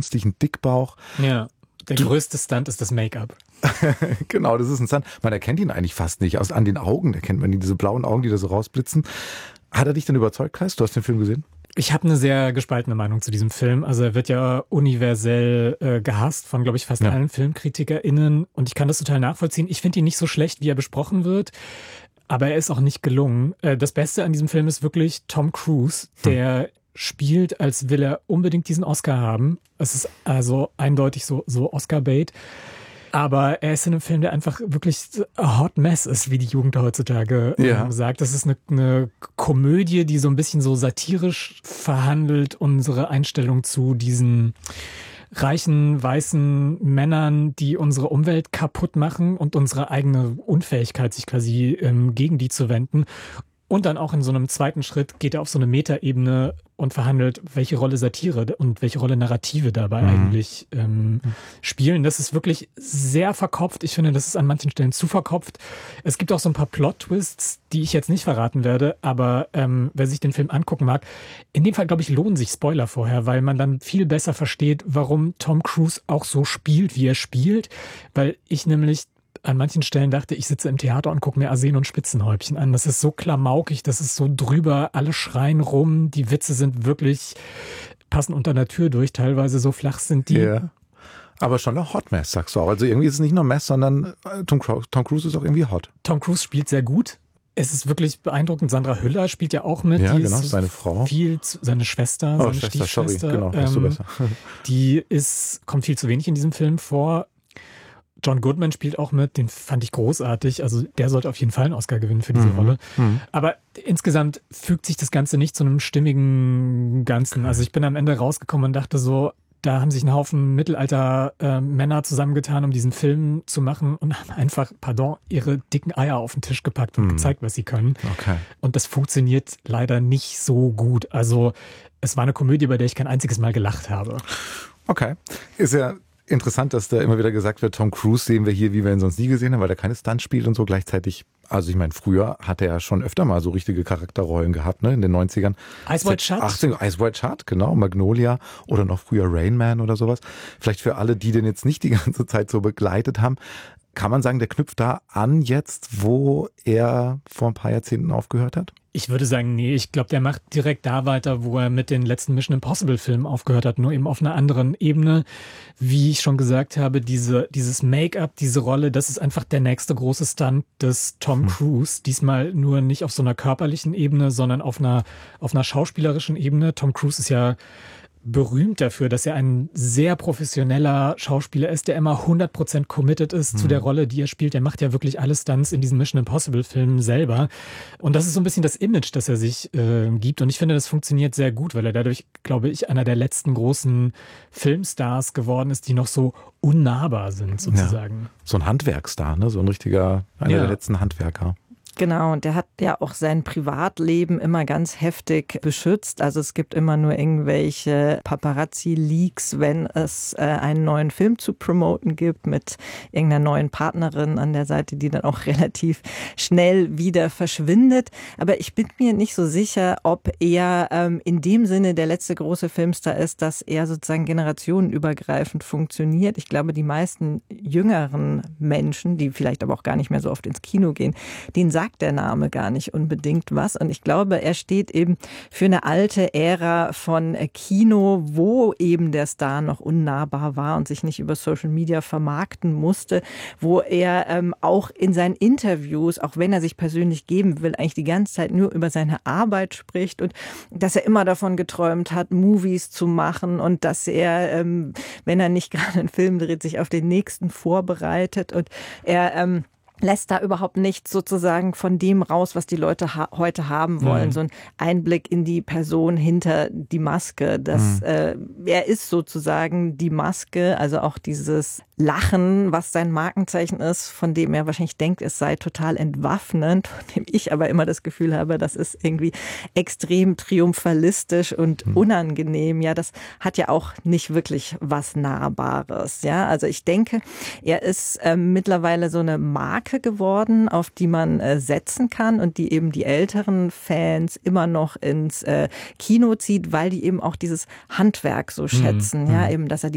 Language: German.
künstlichen Dickbauch. Ja, der größte Stunt ist das Make-up. Genau, das ist ein Stunt. Man erkennt ihn eigentlich fast nicht. An den Augen erkennt man ihn, diese blauen Augen, die da so rausblitzen. Hat er dich denn überzeugt, Kais? Du hast den Film gesehen? Ich habe eine sehr gespaltene Meinung zu diesem Film. Also er wird ja universell gehasst von, glaube ich, fast allen FilmkritikerInnen. Und ich kann das total nachvollziehen. Ich finde ihn nicht so schlecht, wie er besprochen wird. Aber er ist auch nicht gelungen. Das Beste an diesem Film ist wirklich Tom Cruise, der spielt, als will er unbedingt diesen Oscar haben. Es ist also eindeutig so Oscar-Bait. Aber er ist in einem Film, der einfach wirklich a hot mess ist, wie die Jugend heutzutage sagt. Das ist eine Komödie, die so ein bisschen so satirisch verhandelt, unsere Einstellung zu diesen reichen, weißen Männern, die unsere Umwelt kaputt machen und unsere eigene Unfähigkeit, sich quasi gegen die zu wenden. Und dann auch in so einem zweiten Schritt geht er auf so eine Metaebene und verhandelt, welche Rolle Satire und welche Rolle Narrative dabei eigentlich spielen. Das ist wirklich sehr verkopft. Ich finde, das ist an manchen Stellen zu verkopft. Es gibt auch so ein paar Plot-Twists, die ich jetzt nicht verraten werde, aber wer sich den Film angucken mag, in dem Fall, glaube ich, lohnen sich Spoiler vorher, weil man dann viel besser versteht, warum Tom Cruise auch so spielt, wie er spielt. Weil ich nämlich an manchen Stellen dachte, ich sitze im Theater und gucke mir Arsen und Spitzenhäubchen an. Das ist so klamaukig, das ist so drüber, alle schreien rum, die Witze sind wirklich, passen unter der Tür durch, teilweise so flach sind die. Ja. Aber schon eine Hot Mess, sagst du auch. Also irgendwie ist es nicht nur Mess, sondern Tom Cruise ist auch irgendwie hot. Tom Cruise spielt sehr gut. Es ist wirklich beeindruckend. Sandra Hüller spielt ja auch mit. Ja, die genau, ist seine Frau. Seine Schwester, seine Stiefschwester. Sorry, genau, weißt du besser. Die kommt viel zu wenig in diesem Film vor. John Goodman spielt auch mit, den fand ich großartig. Also der sollte auf jeden Fall einen Oscar gewinnen für diese Rolle. Aber insgesamt fügt sich das Ganze nicht zu einem stimmigen Ganzen. Also ich bin am Ende rausgekommen und dachte so, da haben sich ein Haufen Mittelalter-Männer zusammengetan, um diesen Film zu machen und haben einfach, ihre dicken Eier auf den Tisch gepackt und gezeigt, was sie können. Okay. Und das funktioniert leider nicht so gut. Also es war eine Komödie, bei der ich kein einziges Mal gelacht habe. Okay. Ist ja interessant, dass da immer wieder gesagt wird, Tom Cruise sehen wir hier, wie wir ihn sonst nie gesehen haben, weil er keine Stunts spielt und so. Gleichzeitig, also ich meine, früher hat er ja schon öfter mal so richtige Charakterrollen gehabt, ne, in den 90ern. Ice White Shut. Ice White Shut, genau, Magnolia oder noch früher Rain Man oder sowas. Vielleicht für alle, die den jetzt nicht die ganze Zeit so begleitet haben, kann man sagen, der knüpft da an jetzt, wo er vor ein paar Jahrzehnten aufgehört hat? Ich würde sagen, nee, ich glaube, der macht direkt da weiter, wo er mit den letzten Mission Impossible Filmen aufgehört hat, nur eben auf einer anderen Ebene. Wie ich schon gesagt habe, dieses Make-up, diese Rolle, das ist einfach der nächste große Stunt des Tom Cruise. Diesmal nur nicht auf so einer körperlichen Ebene, sondern auf einer schauspielerischen Ebene. Tom Cruise ist ja berühmt dafür, dass er ein sehr professioneller Schauspieler ist, der immer 100% committed ist zu der Rolle, die er spielt. Er macht ja wirklich alle Stunts in diesen Mission Impossible Filmen selber. Und das ist so ein bisschen das Image, das er sich gibt. Und ich finde, das funktioniert sehr gut, weil er dadurch, glaube ich, einer der letzten großen Filmstars geworden ist, die noch so unnahbar sind, sozusagen. Ja. So ein Handwerkstar, ne? So ein richtiger, einer der letzten Handwerker. Genau, und der hat ja auch sein Privatleben immer ganz heftig beschützt. Also es gibt immer nur irgendwelche Paparazzi-Leaks, wenn es einen neuen Film zu promoten gibt mit irgendeiner neuen Partnerin an der Seite, die dann auch relativ schnell wieder verschwindet. Aber ich bin mir nicht so sicher, ob er in dem Sinne der letzte große Filmstar ist, dass er sozusagen generationenübergreifend funktioniert. Ich glaube, die meisten jüngeren Menschen, die vielleicht aber auch gar nicht mehr so oft ins Kino gehen, denen sagt der Name gar nicht unbedingt was. Und ich glaube, er steht eben für eine alte Ära von Kino, wo eben der Star noch unnahbar war und sich nicht über Social Media vermarkten musste, wo er auch in seinen Interviews, auch wenn er sich persönlich geben will, eigentlich die ganze Zeit nur über seine Arbeit spricht und dass er immer davon geträumt hat, Movies zu machen und dass er, wenn er nicht gerade einen Film dreht, sich auf den nächsten vorbereitet und er lässt da überhaupt nichts sozusagen von dem raus, was die Leute heute haben wollen. So ein Einblick in die Person hinter die Maske. Er ist sozusagen die Maske, also auch dieses Lachen, was sein Markenzeichen ist, von dem er wahrscheinlich denkt, es sei total entwaffnend, von dem ich aber immer das Gefühl habe, das ist irgendwie extrem triumphalistisch und unangenehm. Ja, das hat ja auch nicht wirklich was Nahbares. Ja, also ich denke, er ist mittlerweile so eine Marke geworden, auf die man setzen kann und die eben die älteren Fans immer noch ins Kino zieht, weil die eben auch dieses Handwerk so schätzen. Ja, eben, dass er die